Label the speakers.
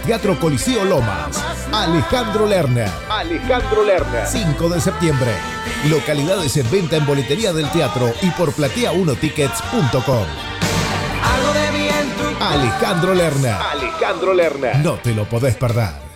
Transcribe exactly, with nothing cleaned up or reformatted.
Speaker 1: Teatro Coliseo Lomas. Alejandro Lerner. Alejandro Lerner. cinco de septiembre. Localidades en venta en boletería del teatro y por platea uno tickets punto com. Alejandro Lerner. Alejandro Lerner. No te lo podés perder.